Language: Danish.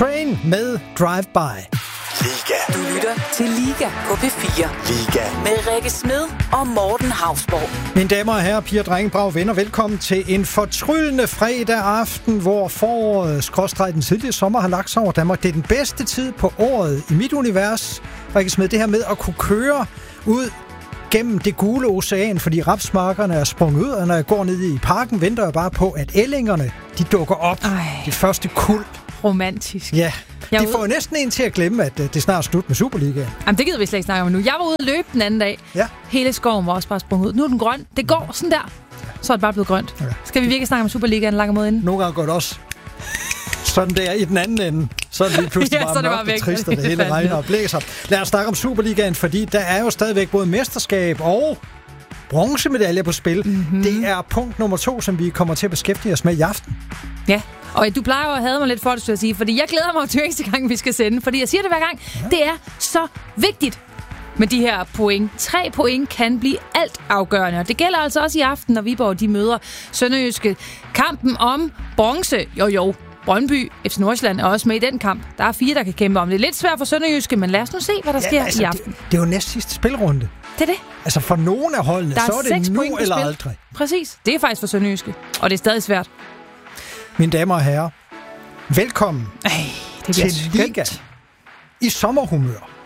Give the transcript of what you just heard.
Train med Drive-By. Liga. Du lytter til Liga på P4. Liga. Med Rikke Smed og Morten Hausborg. Mine damer og herrer, piger, drenge, brav venner, velkommen til en fortryllende fredag aften, hvor foråret, den tidlige sommer, har lagt sig over Danmark. Det er den bedste tid på året i mit univers, Rikke Smed, det her med at kunne køre ud gennem det gule ocean, fordi rapsmarkerne er sprunget ud, og når jeg går ned i parken, venter jeg bare på, at ællingerne, de dukker op. Det første kuld. Romantisk. Ja, de får næsten en til at glemme, at det snart er slut med Superligaen. Jamen, det gider vi slet ikke snakke om nu. Jeg var ude at løbe den anden dag. Ja. Hele skoven var også bare sprunget ud. Nu er den grøn. Det går sådan der. Så er det bare blevet grønt. Ja. Skal vi virkelig snakke om Superligaen langt mod inden? Nogle gange går det også sådan der i den anden ende. Så er det lige pludselig bare mørkt og trist, og det hele regner og blæser. Lad os snakke om Superligaen, fordi der er jo stadigvæk både mesterskab og bronzemedaljer på spil. Mm-hmm. Det er punkt nummer 2, som vi kommer til at beskæftige os med i aften. Ja, og du plejer jo at have mig lidt for det, skulle jeg sige, fordi jeg glæder mig til næste gang, vi skal sende, fordi jeg siger det hver gang. Ja. Det er så vigtigt med de her point. 3 point kan blive alt afgørende, og det gælder altså også i aften, når Viborg de møder Sønderjyske. Kampen om bronze, Brøndby, FC Nordsjælland er også med i den kamp. Der er 4, der kan kæmpe om. Det er lidt svært for Sønderjyske, men lad os nu se, hvad der sker i aften. Det er jo næst sidste spilrunde. Det er det. Altså for nogle af holdene, så er det nu eller aldrig. Præcis. Det er faktisk for Sønderjyske, og det er stadig svært. Mine damer og herrer, velkommen det til Liga i sommerhumør.